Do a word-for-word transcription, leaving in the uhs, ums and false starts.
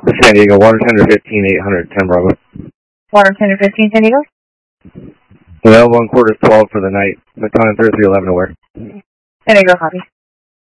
San Diego, water tender fifteen, eight hundred, ten Bravo. Water tender fifteen, San Diego? Well, one quarter twelve for the night. Baton three three eleven aware. San Diego, copy.